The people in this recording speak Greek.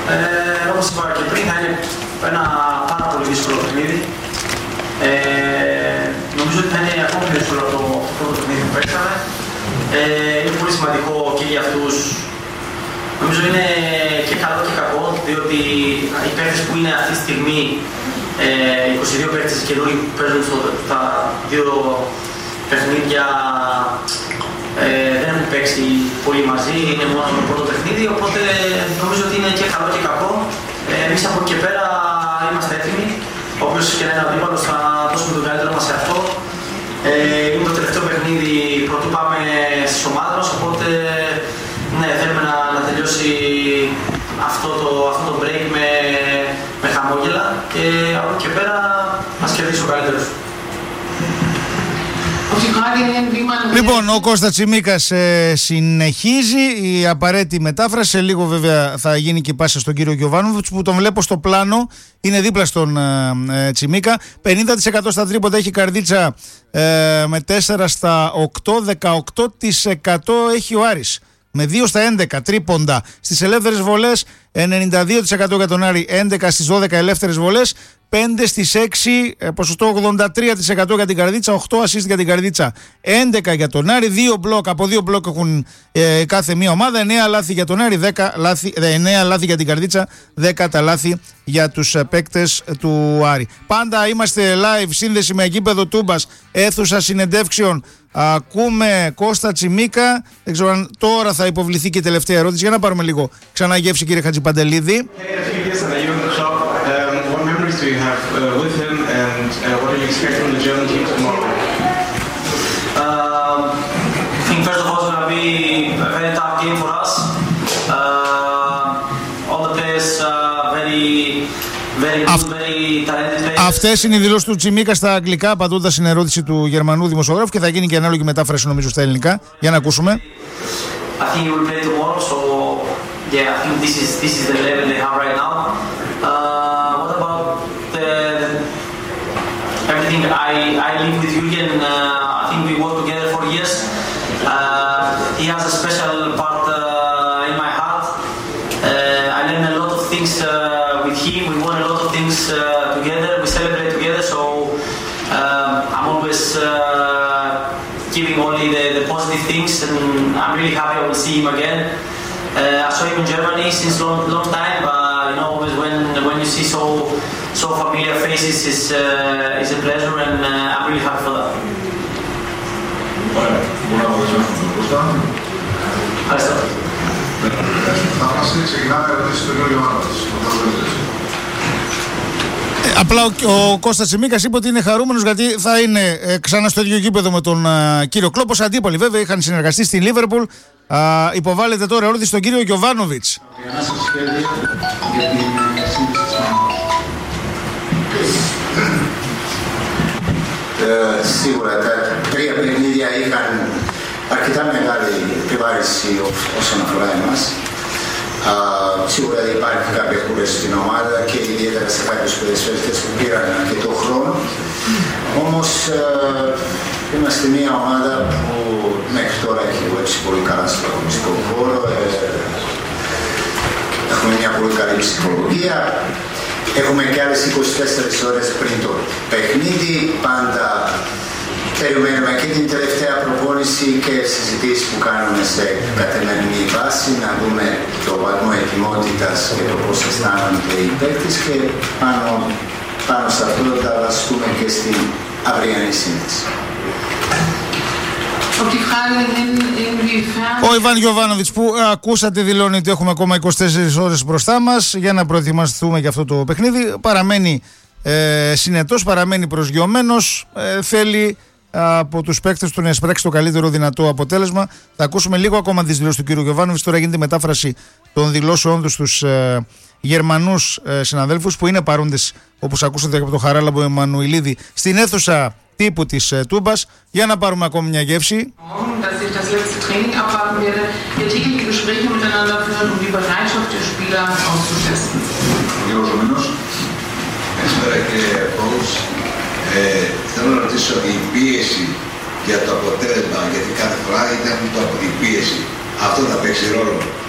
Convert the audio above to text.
Όπως είπα και πριν, θα είναι ένα πάρα πολύ δύσκολο παιχνίδι. Νομίζω ότι θα είναι ακόμη πιο δύσκολο το πρώτο παιχνίδι που παίξαμε. Είναι πολύ σημαντικό και για αυτούς. Νομίζω είναι και καλό και κακό, διότι οι παίκτες που είναι αυτή τη στιγμή, 22 παίκτες καινούριοι που παίζουν στα δύο παιχνίδια, δεν έχουν παίξει πολύ μαζί, είναι μόνο το πρώτο παιχνίδι, οπότε νομίζω ότι είναι και καλό και κακό. Εμείς από εκεί και πέρα είμαστε έτοιμοι. Όποιος και να είναι αντίπαλος θα δώσουμε τον καλύτερο μας σε αυτό. Είναι το τελευταίο παιχνίδι πρωτού πάμε στις ομάδες μας, οπότε ναι, θέλουμε να τελειώσει αυτό το break με χαμόγελα και από εκεί και πέρα μας κερδίσει ο καλύτερος. Λοιπόν, ο Κώστας Τσιμίκας συνεχίζει η απαραίτητη μετάφραση. Σε λίγο βέβαια θα γίνει και η πάσα στον κύριο Γιοβάνοβιτς, που τον βλέπω στο πλάνο, είναι δίπλα στον Τσιμίκα. 50% στα τρίποντα έχει Καρδίτσα με 4 στα 8. 18% έχει ο Άρης με 2 στα 11 τρίποντα. Στις ελεύθερες βολές 92% για τον Άρη, 11 στις 12 ελεύθερες βολές, 5 στις 6, ποσοστό 83% για την Καρδίτσα, 8 assist για την Καρδίτσα, 11 για τον Άρη, 2 μπλοκ, από 2 μπλοκ έχουν κάθε μία ομάδα, 9 λάθη για τον Άρη, 9 λάθη για την Καρδίτσα, 10 τα λάθη για τους παίκτες του Άρη. Πάντα είμαστε live, σύνδεση με γήπεδο Τούμπας, αίθουσα συνεντεύξεων. Ακούμε Κώστα Τσιμίκα. Δεν ξέρω αν τώρα θα υποβληθεί και η τελευταία ερώτηση. Για να πάρουμε λίγο ξανά γεύση, κύριε Χατζηπαντελίδη. What memories do you have with him, and what do you expect from the German team tomorrow? I think first of all it's going to be a very tough game for us. All the players very good, very talented players. Αυτές είναι οι δηλώσεις του Τσιμίκα στα αγγλικά, απαντώντας στην ερώτηση του Γερμανού δημοσιογράφου, και θα γίνει και ανάλογη μετάφραση νομίζω στα ελληνικά. Για να ακούσουμε. I think he will play tomorrow, so yeah, I think this is the level they have right now. What about everything I live with Jürgen? I think we worked together for years. He has a special part in my heart. I learned a lot of things with him. We won a lot of things together. We celebrate together, so I'm always giving only the positive things, and I'm really happy I will see him again. I saw him in Germany since long time, but you know, always when you see so familiar faces, is a pleasure, and I'm really happy for that. Απλά ο Κώστας Τσιμίκας είπε ότι είναι χαρούμενος γιατί θα είναι ξανά στο ίδιο γήπεδο με τον κύριο Κλόπος. Αντίπαλοι βέβαια είχαν συνεργαστεί στη Λίβερπουλ. Υποβάλλεται τώρα ερώτηση στον κύριο Γιοβάνοβιτς. Σίγουρα τα τρία παιχνίδια είχαν αρκετά μεγάλη επιβάρηση όσον αφορά εμάς. Σίγουρα υπάρχει κάποια κούραση στην ομάδα και ιδιαίτερα σε κάποιους ποδοσφαιριστές που πήραν αρκετό χρόνο. Όμως είμαστε μια ομάδα που μέχρι τώρα έχει δουλέψει πολύ καλά στο αγωνιστικό χώρο. Έχουμε μια πολύ καλή ψυχολογία. Έχουμε και άλλες 24 ώρες πριν το παιχνίδι. Πάντα περιμένουμε και την τελευταία προπόνηση και συζητήσεις που κάνουμε σε καθημερινή βάση, να δούμε το βαθμό ετοιμότητας και το πώς αισθάνονται οι παίκτες, και πάνω σε αυτό θα βασιστούμε και στην αυριανή σύνδεση. Ο Ιβάν Γιοβάνοβιτς, που ακούσατε, δηλώνει ότι έχουμε ακόμα 24 ώρες μπροστά μας για να προετοιμαστούμε για αυτό το παιχνίδι. Παραμένει συνετός, παραμένει προσγειωμένος, θέλει από τους παίκτες του να εισπράξει το καλύτερο δυνατό αποτέλεσμα. Θα ακούσουμε λίγο ακόμα τις δηλώσεις του κ. Γιοβάνοβιτς. Τώρα γίνεται η μετάφραση των δηλώσεών του στους Γερμανούς συναδέλφους που είναι παρόντες, όπως ακούσατε από τον Χαράλαμπο Εμμανουηλίδη, στην αίθουσα τύπου της Τούμπας, για να πάρουμε ακόμη μια γεύση. Θέλω να ρωτήσω, η πίεση για το αποτέλεσμα, γιατί κάθε φορά ήταν η πίεση, αυτό θα παίξει ρόλο?